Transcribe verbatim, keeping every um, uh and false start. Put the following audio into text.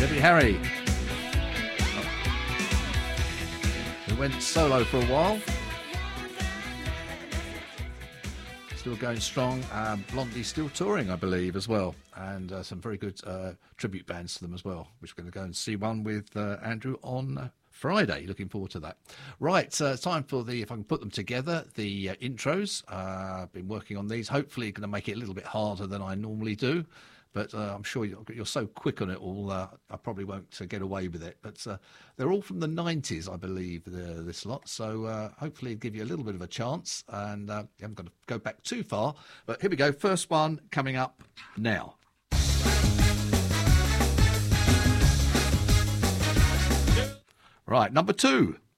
Debbie Harry, who went solo for a while. Still going strong. Um, Blondie still touring, I believe, as well. And uh, some very good uh, tribute bands to them as well, which we're going to go and see one with uh, Andrew on uh, Friday. Looking forward to that. Right, uh, it's time for the, if I can put them together, the uh, intros. Uh, I've been working on these. Hopefully going to make it a little bit harder than I normally do. But uh, I'm sure you're, you're so quick on it all, uh, I probably won't uh, get away with it. But uh, they're all from the nineties, I believe, the, this lot. So uh, hopefully give you a little bit of a chance. And uh, you haven't got to go back too far. But here we go. First one coming up now. Right, number two.